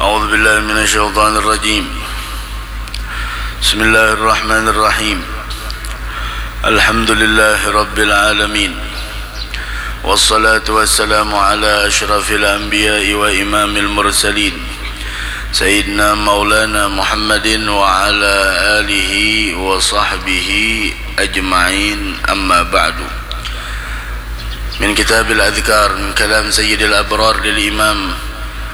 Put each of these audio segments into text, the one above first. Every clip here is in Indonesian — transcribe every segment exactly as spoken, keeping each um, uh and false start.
أعوذ بالله من الشيطان الرجيم. بسم الله الرحمن الرحيم. الحمد لله رب العالمين، والصلاة والسلام على أشرف الأنبياء وإمام المرسلين سيدنا مولانا محمد وعلى آله وصحبه أجمعين. أما بعد، من كتاب الأذكار من كلام سيد الأبرار للإمام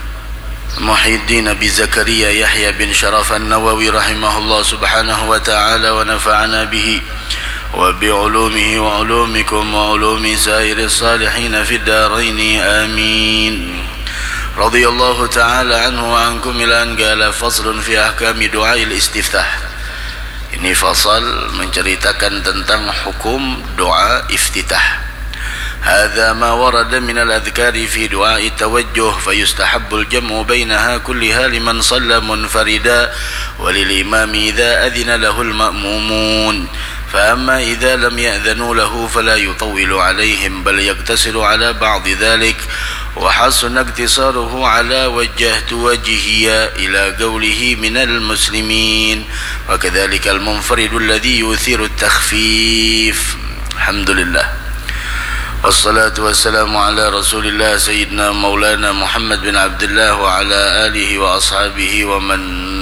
محي الدين أبي زكريا يحيى بن شرف النووي رحمه الله سبحانه وتعالى ونفعنا به وبعلومه وعلومكم وعلوم سائر الصالحين في الدارين آمين. رضي الله تعالى عنه وعنكم إلى أن قال فصل في أحكام دعاء الاستفتاح. Ini fasal menceritakan tentang hukum doa iftitah. هذا ما ورد من الأذكار في دعاء التوجه، فيستحب الجمع بينها كلها لمن صلى منفردا وللإمام إذا أذن له المأمومون. فأما إذا لم يأذنوا له فلا يطول عليهم بل يقتصر على بعض ذلك، وحسن اقتصاره على وجهت وجهي إلى قوله من المسلمين، وكذلك المنفرد الذي يثير التخفيف. الحمد لله والصلاة والسلام على رسول الله سيدنا مولانا محمد بن عبد الله وعلى آله وأصحابه ومن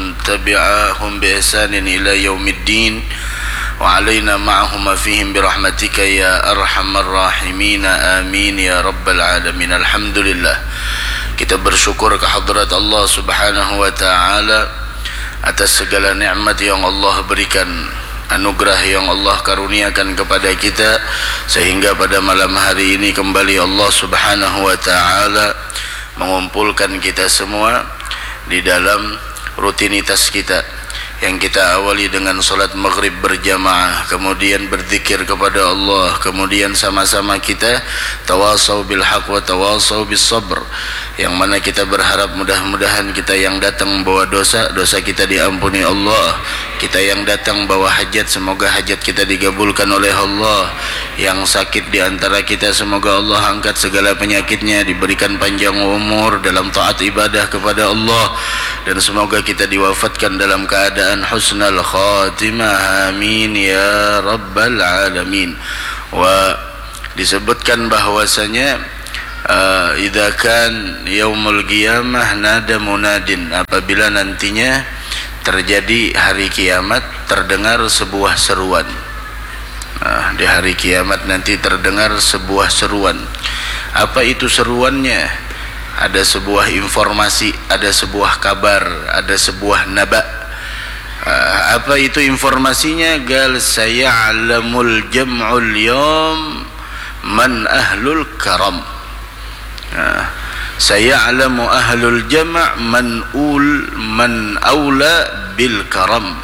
تبعهم بإحسان إلى يوم الدين، وعلينا معهم فيهم برحمتك يا أرحم الراحمين آمين يا رب العالمين. الحمد لله, kita bersyukur kehadrat Allah subhanahu wa ta'ala atas segala nikmat yang Allah berikan, anugerah yang Allah karuniakan kepada kita, sehingga pada malam hari ini kembali Allah subhanahu wa ta'ala mengumpulkan kita semua di dalam rutinitas kita yang kita awali dengan salat maghrib berjamaah, kemudian berzikir kepada Allah, kemudian sama-sama kita tawasau bil haq wa tawasau bis sabr, yang mana kita berharap mudah-mudahan kita yang datang bawa dosa, dosa kita diampuni Allah, kita yang datang bawa hajat, semoga hajat kita digabulkan oleh Allah, yang sakit di antara kita semoga Allah angkat segala penyakitnya, diberikan panjang umur dalam taat ibadah kepada Allah, dan semoga kita diwafatkan dalam keadaan husnul khatimah, amin ya rabbal alamin. Wa disebutkan bahwasanya uh, idza kan yaumul qiyamah nada munadin, apabila nantinya terjadi hari kiamat terdengar sebuah seruan. Nah, di hari kiamat nanti terdengar sebuah seruan. Apa itu seruannya? Ada sebuah informasi, ada sebuah kabar, ada sebuah naba. Uh, apa itu informasinya? Gal saya'lamul jam'ul yawm man ahlul karam. Uh, saya'lamu ahlul jam' man ul man aula bil karam.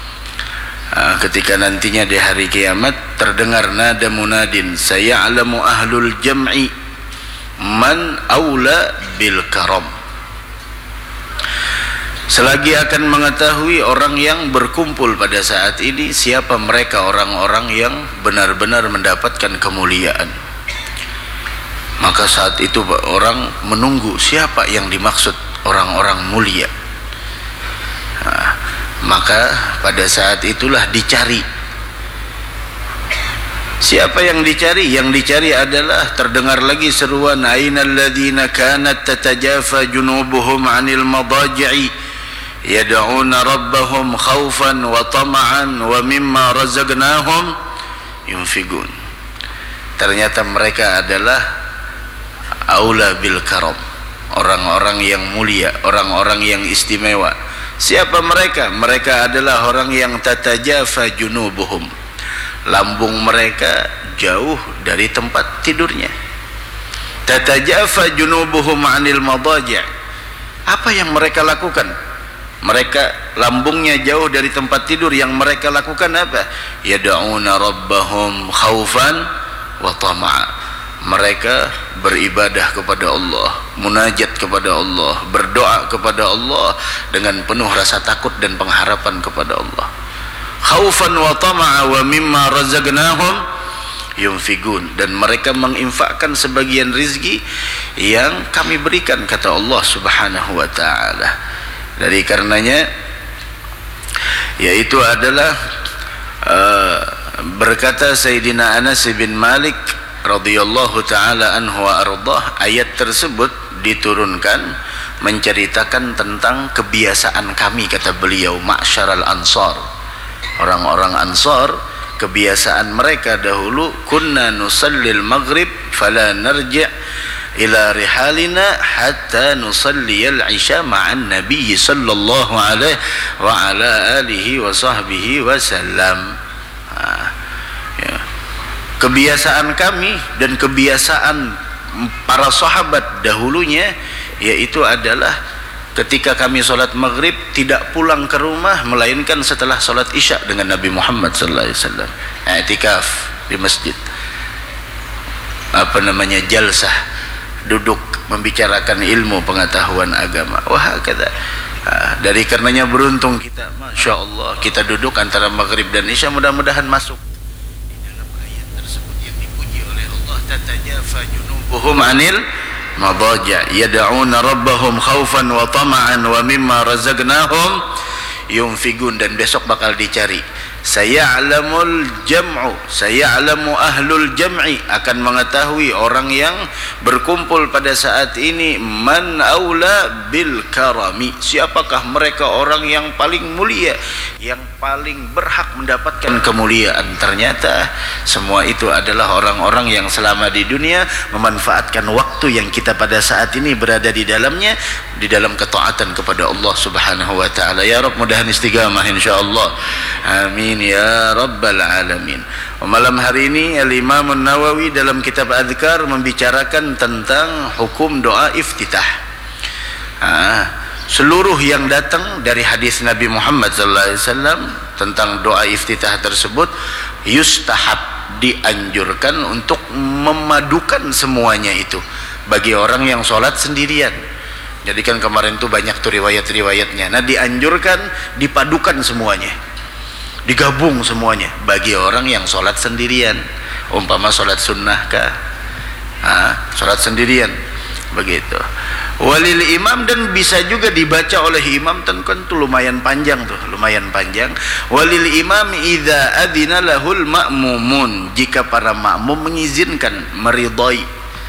Uh, ketika nantinya di hari kiamat terdengar nada munadin, saya'lamu ahlul jam'i man aula bil karam. Selagi akan mengetahui orang yang berkumpul pada saat ini siapa mereka orang-orang yang benar-benar mendapatkan kemuliaan. Maka saat itu orang menunggu siapa yang dimaksud orang-orang mulia. Nah, maka pada saat itulah dicari. Siapa yang dicari? Yang dicari adalah terdengar lagi seruan ainal ladzina kanat tatajafa junubuhum 'anil madaji'i yad'una rabbahum khaufan wa tama'an wa mimma razaqnahum yunfiqun. Ternyata mereka adalah aula bil karam, orang-orang yang mulia, orang-orang yang istimewa. Siapa mereka? Mereka adalah orang yang tatajafa junubuhum, lambung mereka jauh dari tempat tidurnya. Tatajafa junubuhum 'anil madaji'. Apa yang mereka lakukan? Mereka lambungnya jauh dari tempat tidur, yang mereka lakukan apa? Yad'una rabbahum khaufan wa tama'a. Mereka beribadah kepada Allah, munajat kepada Allah, berdoa kepada Allah dengan penuh rasa takut dan pengharapan kepada Allah. Khaufan wa tama'a wa mimma razaqnahum yunfiqun, dan mereka menginfakkan sebagian rizki yang kami berikan, kata Allah subhanahu wa ta'ala. Dari karenanya yaitu adalah uh, berkata Sayyidina Anas bin Malik radhiyallahu taala anhu wa ardhah, ayat tersebut diturunkan menceritakan tentang kebiasaan kami, kata beliau, ma'syaral ansar, orang-orang ansar, kebiasaan mereka dahulu, kunna nusallil maghrib fala narji' ila rihalina hatta nusalliyal isya ma'an nabiy sallallahu alaihi wa ala alihi wa sahbihi wasallam. Ya. Kebiasaan kami dan kebiasaan para sahabat dahulunya yaitu adalah ketika kami sholat maghrib tidak pulang ke rumah melainkan setelah sholat isya dengan Nabi Muhammad sallallahu alaihi wasallam, i'tikaf di masjid, apa namanya, jalsah, duduk membicarakan ilmu pengetahuan agama. Wah, kata dari karenanya beruntung kita, masya Allah, kita duduk antara maghrib dan isya. Mudah-mudahan masuk di dalam ayat tersebut yang dipuji oleh Allah, tatajafa junubuhum anil madaja yad'una rabbahum khaufan wa tama'an wa mimma razaqnahum yunfiqun. Dan besok bakal dicari, saya'lamul jam'u, saya'lamu ahlul jam'i, akan mengetahui orang yang berkumpul pada saat ini, man aula bil karami, siapakah mereka orang yang paling mulia, yang paling berhak mendapatkan kemuliaan. Ternyata semua itu adalah orang-orang yang selama di dunia memanfaatkan waktu yang kita pada saat ini berada di dalamnya di dalam ketaatan kepada Allah Subhanahu wa taala. Ya Rabb, mudahan istiqamah insyaallah. Amin ya rabbal alamin. Malam hari ini Al-Imam An-Nawawi dalam kitab Adhkar membicarakan tentang hukum doa iftitah. Ah, seluruh yang datang dari hadis Nabi Muhammad sallallahu alaihi wasallam tentang doa iftitah tersebut yustahab, dianjurkan untuk memadukan semuanya itu bagi orang yang sholat sendirian. Jadi kan kemarin tuh banyak tuh riwayat-riwayatnya. Nah, dianjurkan dipadukan semuanya, digabung semuanya bagi orang yang sholat sendirian, umpama sholat sunnah kah, ah, sholat sendirian begitu. Walil imam, dan bisa juga dibaca oleh imam, kan tuh lumayan panjang tuh, lumayan panjang. Walil imam idza adzina lahul ma'mumun, jika para makmum mengizinkan, meridai.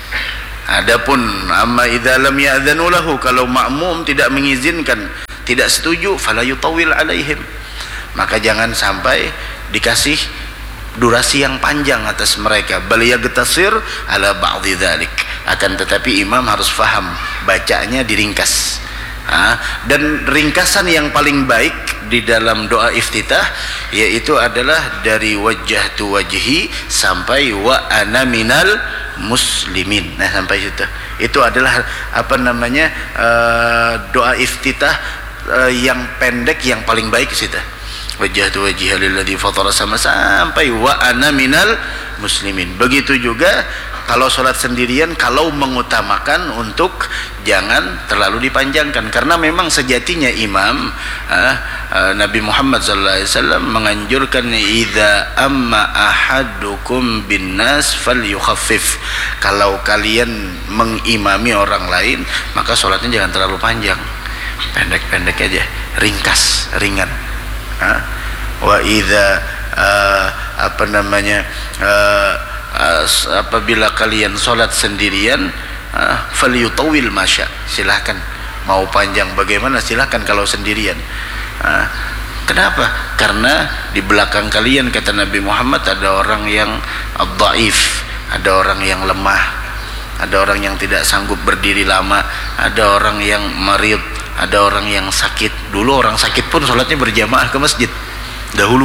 Adapun amma idza lam ya'dzanu lahu, kalau makmum tidak mengizinkan, tidak setuju, fala yutawil alaihim, maka jangan sampai dikasih durasi yang panjang atas mereka. Bal yagtasir ala ba'dhi dzalik, akan tetapi imam harus faham, bacanya diringkas. Ha? Dan ringkasan yang paling baik di dalam doa iftitah yaitu adalah dari wajjahtu wajhi sampai wa ana minal muslimin. Nah, sampai situ itu adalah apa namanya uh, doa iftitah uh, yang pendek yang paling baik situ. Wajjahtu wajhiya lilladzi fatara sama sampai wa ana minal muslimin. Begitu juga kalau sholat sendirian, kalau mengutamakan untuk jangan terlalu dipanjangkan, karena memang sejatinya imam, uh, uh, Nabi Muhammad sallallahu alaihi wasallam menganjurkan idza amma ahadukum bin nas falyukhaffif, kalau kalian mengimami orang lain maka sholatnya jangan terlalu panjang, pendek-pendek aja, ringkas, ringan. uh, wa idza uh, apa namanya uh, As, apabila kalian sholat sendirian, uh, falyutawil masya, silahkan mau panjang bagaimana silahkan kalau sendirian. uh, kenapa? Karena di belakang kalian, kata Nabi Muhammad, ada orang yang dhaif, ada orang yang lemah, ada orang yang tidak sanggup berdiri lama, ada orang yang marid, ada orang yang sakit. Dulu orang sakit pun sholatnya berjamaah ke masjid dahulu.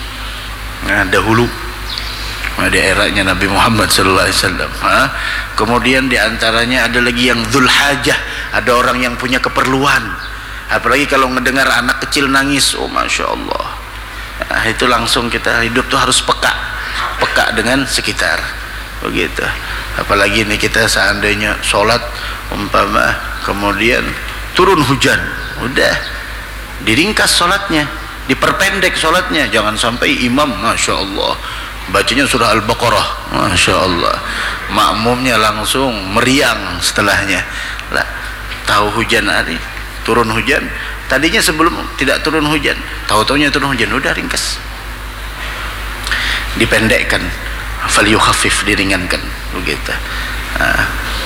Nah, dahulu di eranya Nabi Muhammad sallallahu alaihi wasallam. Kemudian diantaranya ada lagi yang dzul hajah, ada orang yang punya keperluan, apalagi kalau mendengar anak kecil nangis, oh masya Allah. Nah, itu langsung kita hidup tuh harus peka, peka dengan sekitar begitu. Apalagi ini kita seandainya sholat umpama kemudian turun hujan, udah diringkas sholatnya, diperpendek sholatnya, jangan sampai imam masya Allah bacanya surah Al-Baqarah, masya Allah, makmumnya langsung meriang setelahnya. Lah, tahu hujan hari, turun hujan, Tadinya sebelum tidak turun hujan, tahu-taunya turun hujan, udah ringkas, dipendekkan, falyukhaffif, diringankan begitu. Nah.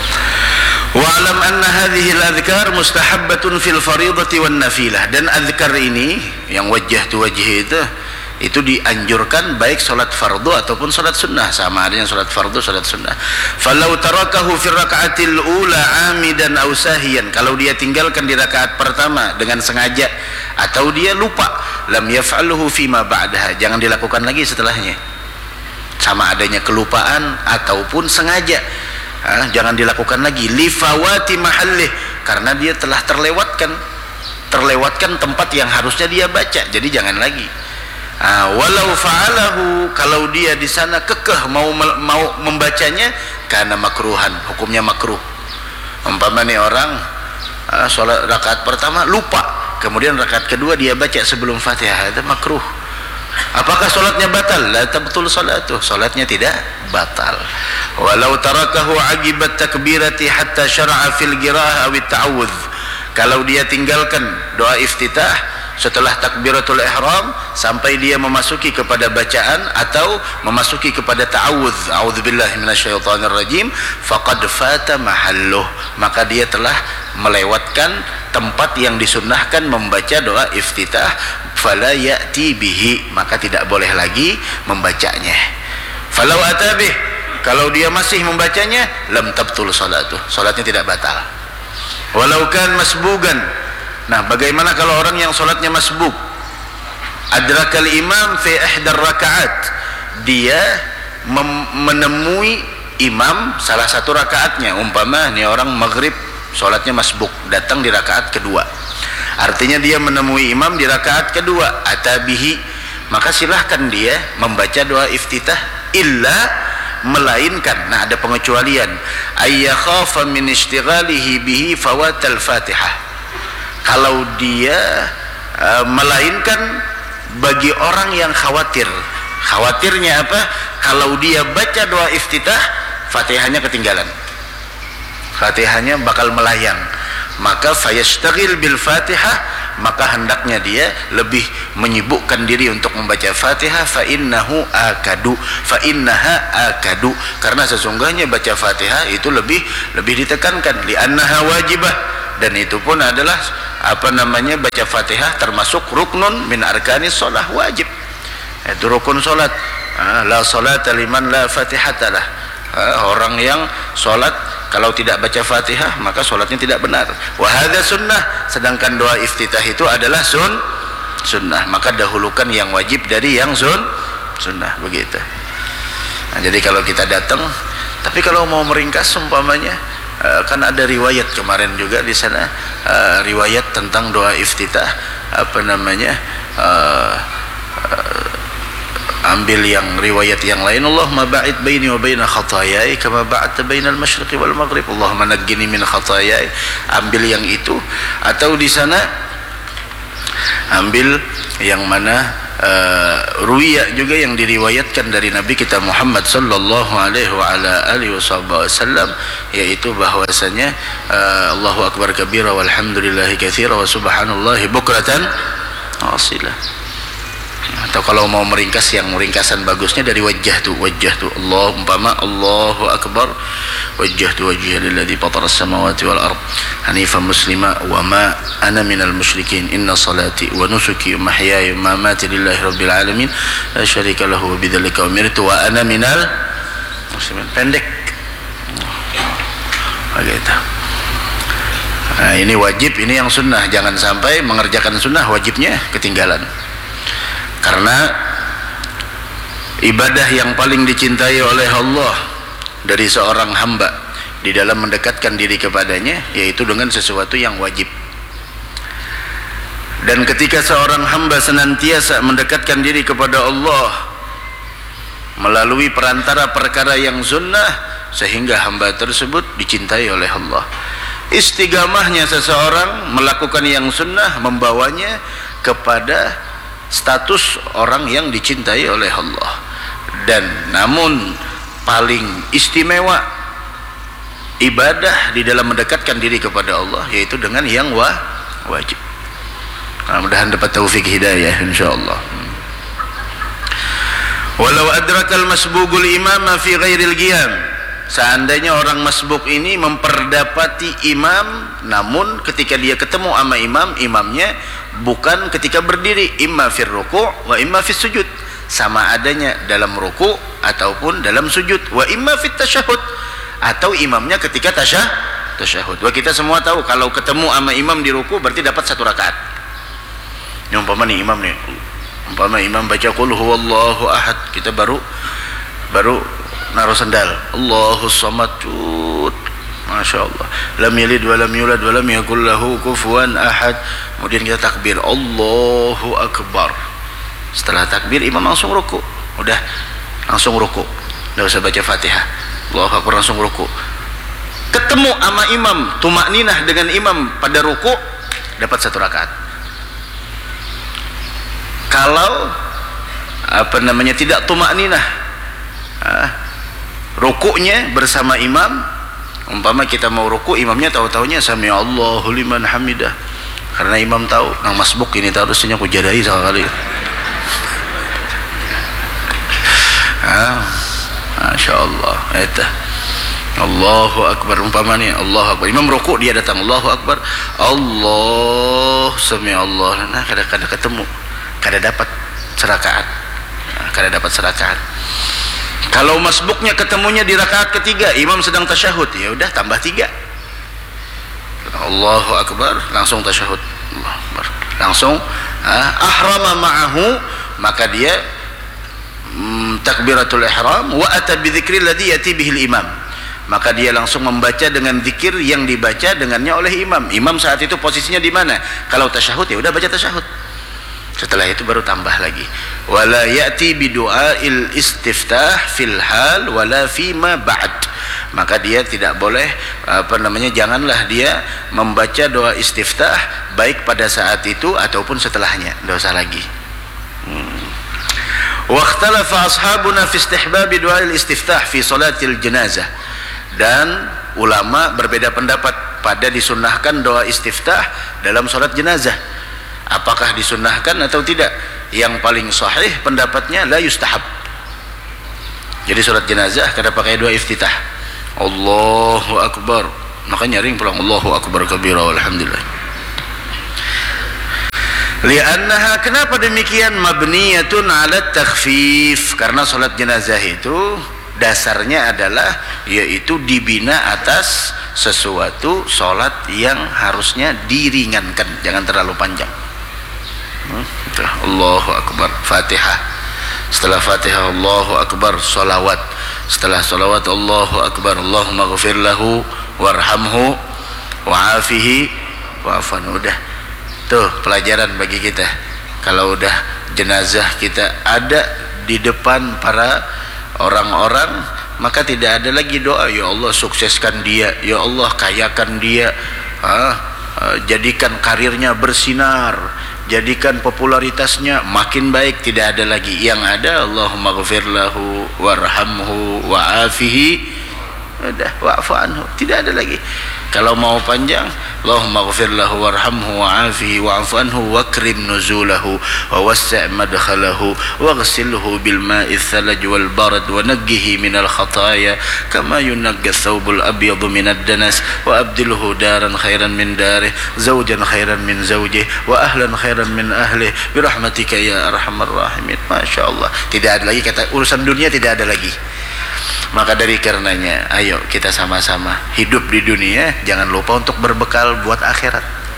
Wa'lam anna hadhihi al-adhkar mustahabbatun fil fariidati wan nafilah. Dan azkar ini yang wajah tu wajih itu itu dianjurkan baik salat fardu ataupun salat sunnah, sama adanya salat fardu, salat sunnah. Falau tarakahu fi raka'atil ula amidan aw sahiyan, kalau dia tinggalkan di rakaat pertama dengan sengaja atau dia lupa, lam yaf'alhu fi ma ba'daha, jangan dilakukan lagi setelahnya, sama adanya kelupaan ataupun sengaja. Ah, jangan dilakukan lagi, lifawati mahallih, karena dia telah terlewatkan terlewatkan tempat yang harusnya dia baca, jadi jangan lagi. Ah, walau fa'alahu, kalau dia di sana kekeh mau mau membacanya, karena makruhan, hukumnya makruh. Umpama nih orang ah, sholat rakaat pertama lupa, kemudian rakaat kedua dia baca sebelum Fatihah, itu makruh. Apakah sholatnya batal? La tabtul salatuh, sholatnya tidak batal. Walau tarakahu agibat takbirati hatta syara'a fil qira'ah aw at-ta'awudz, kalau dia tinggalkan doa iftitah setelah takbiratul ihram sampai dia memasuki kepada bacaan atau memasuki kepada ta'awudz, a'udzubillahi minasyaitonir rajim, faqad fata mahalluh, maka dia telah melewatkan tempat yang disunnahkan membaca doa iftitah. Fala ya'ti bihi, maka tidak boleh lagi membacanya. Falau atabih, kalau dia masih membacanya, lam tabtul salatuh, salatnya tidak batal. Walau kan masbugan, nah bagaimana kalau orang yang salatnya masbuk, adrakal imam fi ihdar rakaat, dia menemui imam salah satu rakaatnya, umpama ini orang maghrib salatnya masbuk, datang di rakaat kedua, artinya dia menemui imam di rakaat kedua, atabihi, maka silahkan dia membaca doa iftitah, illa, melainkan, nah ada pengecualian, ayyakhafa min ishtighalihi bihi fawatal fatihah, kalau dia uh, melainkan bagi orang yang khawatir, khawatirnya apa? Kalau dia baca doa iftitah, fatihahnya ketinggalan, fatihahnya bakal melayang, maka fayastaghil bil fatihah, maka hendaknya dia lebih menyibukkan diri untuk membaca Fatihah, fa innahu akadu, fa innaha akadu, karena sesungguhnya baca Fatihah itu lebih lebih ditekankan, li annaha wajibah, dan itu pun adalah apa namanya, baca Fatihah termasuk ruknun min arkanis shalah, wajib, itu rukun salat. La salata liman la fatihata lah, orang yang salat kalau tidak baca Fatihah maka sholatnya tidak benar. Wa hadza sunnah, sedangkan doa iftitah itu adalah sun sunnah, maka dahulukan yang wajib dari yang sun sunnah, begitu. Nah, jadi kalau kita datang, tapi kalau mau meringkas umpamanya, uh, kan ada riwayat kemarin juga di sana, uh, riwayat tentang doa iftitah, apa namanya, uh, uh, ambil yang riwayat yang lain, Allahumma ba'id baini wa baina khataayai kama ba'adta bainal masyriqi wal maghrib, Allahumma naggini min khataayai, ambil yang itu. Atau di sana ambil yang mana uh, ruwiya juga yang diriwayatkan dari Nabi kita Muhammad sallallahu alaihi wa ala alihi wasallam, yaitu bahwasanya uh, Allahu akbar kabira walhamdulillahi katsira wa subhanallahi bukratan asila. Atau kalau mau meringkas, yang ringkasan bagusnya dari wajah tu, wajah tu Allah, umpama Allahu akbar, wajah tu wajhiya lilladzi fatara as-samawati wal ard hanifan muslima wa ma ana minal musyrikin, inna salati wa nusuki wa mahyaya wa mamati lillahi rabbil alamin la syarika lahu wa bidzalika umirtu wa ana minal muslimin. Pendek begitu. Nah, ini wajib, ini yang sunnah, jangan sampai mengerjakan sunnah wajibnya ketinggalan. Karena ibadah yang paling dicintai oleh Allah dari seorang hamba di dalam mendekatkan diri kepadanya, yaitu dengan sesuatu yang wajib. Dan ketika seorang hamba senantiasa mendekatkan diri kepada Allah melalui perantara perkara yang sunnah, sehingga hamba tersebut dicintai oleh Allah. Istiqamahnya seseorang melakukan yang sunnah membawanya kepada status orang yang dicintai oleh Allah. Dan namun paling istimewa ibadah di dalam mendekatkan diri kepada Allah yaitu dengan yang wa wajib. Mudah-mudahan dapat taufik hidayah insyaallah. Walau adrakal masbugul imama fi ghairil qiyam, seandainya orang masbuk ini memperdapati imam, namun ketika dia ketemu sama imam, imamnya bukan ketika berdiri, imma fir ruku' wa imma fis sujud, sama adanya dalam ruku' ataupun dalam sujud, wa imma fit tasyahud, atau imamnya ketika tasyah tasyahud. Wah, kita semua tahu kalau ketemu sama imam di ruku' berarti dapat satu rakaat. Ini umpama nih imam nih, umpama imam baca qul huwallahu ahad, kita baru baru naruh sendal, Allahus samad, Masya Allah, lam yalid wa lam yulad wa lam yakul lahu kufuwan ahad. Kemudian kita takbir, Allahu akbar. Setelah takbir imam langsung ruku, udah langsung ruku, nggak usah baca Fatihah, Allahu akbar, langsung ruku. Ketemu sama imam, tumakninah dengan imam pada ruku, dapat satu rakaat. Kalau apa namanya tidak tumakninah, ah, rukuknya bersama imam, umpama kita mau ruku, imamnya tahu-tahunya sami Allahu liman hamidah, karena imam tahu nang masbuk ini harusnya aku jadai sekali. Ah, Masya Allah, eta Allahu akbar, umpama nih Allahu akbar, imam ruku dia datang Allahu akbar, Allah sami Allah, nah kadang-kadang ketemu, kada dapat serakaat, nah, kada dapat serakaat. Kalau masbuknya ketemunya di rakaat ketiga, imam sedang tasyahud, ya udah tambah tiga, Allahu akbar, langsung tasyahud, Allahu akbar, langsung ah, ahrama ma'ahu, maka dia mm, takbiratul ihram, wa ata bi dzikril ladzi yati bihil imam, maka dia langsung membaca dengan zikir yang dibaca dengannya oleh imam. Imam saat itu posisinya di mana? Kalau tasyahud ya udah baca tasyahud. Setelah itu baru tambah lagi, wala ya'ti bidu'ail istiftah fil hal wala fima ba'd, maka dia tidak boleh apa namanya janganlah dia membaca doa istiftah baik pada saat itu ataupun setelahnya, tidak usah lagi. hmm. Wa ikhtalafa ashabuna fi istihbab du'ail istiftah fi salatil janazah, dan ulama berbeda pendapat pada disunnahkan doa istiftah dalam salat jenazah. Apakah disunnahkan atau tidak? Yang paling sahih pendapatnya la yustahab. Jadi salat jenazah kada pakai doa iftitah, Allahu akbar, maka nyaring pulang Allahu akbar kabira walhamdulillah. Li'annaha, kenapa demikian? Mabniyatun ala takhfif, karena salat jenazah itu dasarnya adalah yaitu dibina atas sesuatu salat yang harusnya diringankan, jangan terlalu panjang. Hmm, Allahu akbar, Fatihah, setelah Fatihah Allahu akbar, salawat, setelah salawat Allahu akbar, Allahumma ghfir lahu warhamhu wa'afihi wa'afan. Udah tuh pelajaran bagi kita. Kalau udah jenazah kita ada di depan para orang-orang, maka tidak ada lagi doa ya Allah sukseskan dia, ya Allah kayakan dia, ah, ah, jadikan karirnya bersinar, jadikan popularitasnya makin baik. Tidak ada lagi. Yang ada Allahumma ghfir lahu warhamhu wa'afihi, udah wa'fu anhu, tidak ada lagi. Kalau mau panjang, Allahumma ghfir lahu warhamhu wa'afihi wa'fu anhu wakrim nuzulahu wa wassi' madkhalahu waghsilhu bil ma'i thalaj wal barad wa naggihi minal khataaya kama yunagga thawbul abyad minad danas wa abdilhu daran khairan min darih, zawjan khairan min zawjih, wa ahlan khairan min ahlih birahmatika ya arhamar rahimin. Masya Allah, tidak ada lagi kata urusan dunia, tidak ada lagi. Maka dari karenanya ayo kita sama-sama hidup di dunia, jangan lupa untuk berbekal buat akhirat,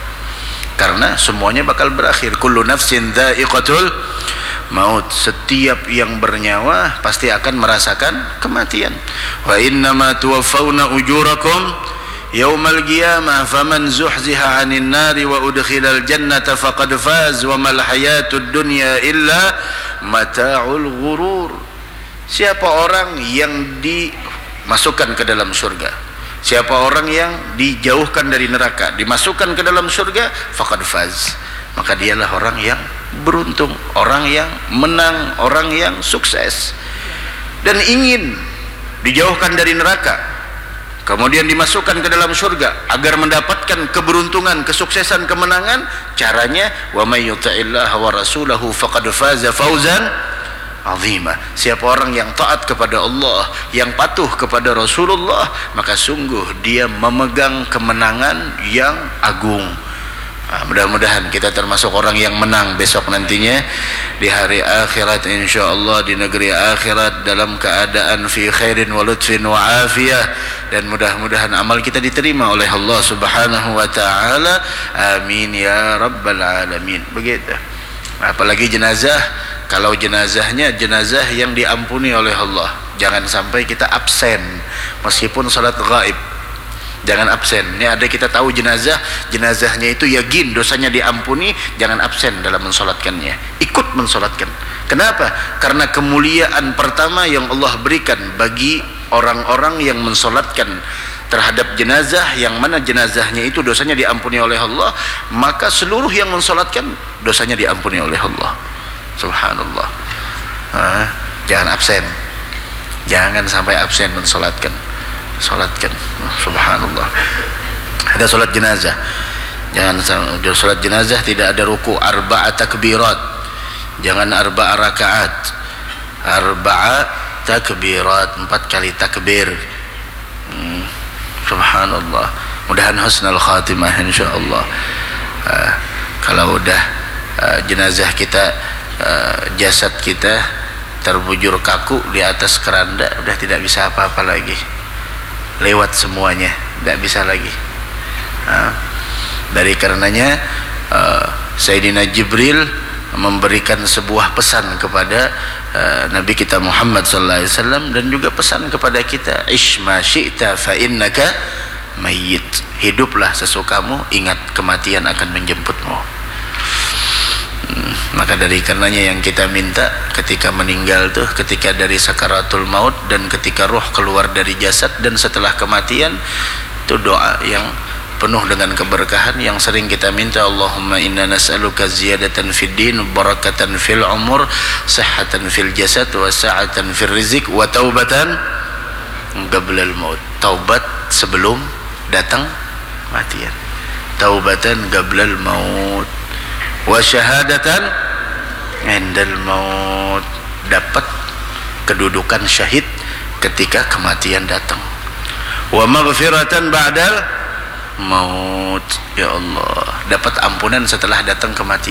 karena semuanya bakal berakhir. Kullu nafsin dha'iqatul maut, setiap yang bernyawa pasti akan merasakan kematian. Wa innama tuwaffawna ujurakum yaumal qiyamah faman zuhziha 'anil nari wa udkhilal jannata faqad faz wa mal hayatud dunya illa mata'ul ghurur. Siapa orang yang dimasukkan ke dalam surga, siapa orang yang dijauhkan dari neraka, dimasukkan ke dalam surga, faqad faz, maka dialah orang yang beruntung, orang yang menang, orang yang sukses. Dan ingin dijauhkan dari neraka, kemudian dimasukkan ke dalam surga agar mendapatkan keberuntungan, kesuksesan, kemenangan. Caranya wa may yuti'illah wa rasulahu faqad faza fawzan azima. Siapa orang yang taat kepada Allah, yang patuh kepada Rasulullah, maka sungguh dia memegang kemenangan yang agung. Nah, mudah-mudahan kita termasuk orang yang menang besok nantinya di hari akhirat, insyaallah, di negeri akhirat dalam keadaan fi khairin wa lutfin wa afiyah, dan mudah-mudahan amal kita diterima oleh Allah Subhanahu wa taala. Amin ya rabbal alamin. Begitu. Apalagi jenazah, kalau jenazahnya jenazah yang diampuni oleh Allah, jangan sampai kita absen meskipun salat gaib. Jangan absen. Ini ada kita tahu jenazah, jenazahnya itu yakin dosanya diampuni, jangan absen dalam mensolatkannya. Ikut mensolatkan. Kenapa? Karena kemuliaan pertama yang Allah berikan bagi orang-orang yang mensolatkan terhadap jenazah, yang mana jenazahnya itu dosanya diampuni oleh Allah, maka seluruh yang mensolatkan dosanya diampuni oleh Allah. Subhanallah. Nah, jangan absen. Jangan sampai absen mensolatkan. Solatkan, subhanallah. Ada solat jenazah, jangan solat jenazah tidak ada ruku, arba'a takbirat, jangan arba'a rakaat, arba'a takbirat, empat kali takbir. hmm, subhanallah. Mudahan husnul khatimah insyaallah. uh, kalau udah uh, jenazah kita, uh, jasad kita terbujur kaku di atas keranda, udah tidak bisa apa-apa lagi, lewat semuanya, tidak bisa lagi. Nah, dari karenanya uh, Sayyidina Jibril memberikan sebuah pesan kepada uh, Nabi kita Muhammad sallallahu alaihi wasallam, dan juga pesan kepada kita, ish ma syi'ta fa innaka mayyit. Hiduplah sesukamu, ingat kematian akan menjemputmu. Hmm, maka dari karenanya yang kita minta ketika meninggal tuh, ketika dari sakaratul maut dan ketika roh keluar dari jasad dan setelah kematian, itu doa yang penuh dengan keberkahan yang sering kita minta. Allahumma inna nas'aluka ziyadatan fid din, barakatan fil umur, sihhatan fil jasad, wa sa'atan fil rizq, wa taubatan qablal maut. Taubat sebelum datang kematian. Taubatan qablal maut. Wa syahadatan indal maut. Dapat kedudukan syahid ketika kematian datang. Wa maghfiratan ba'dal maut. Ya Allah, dapat ampunan setelah datang kematian.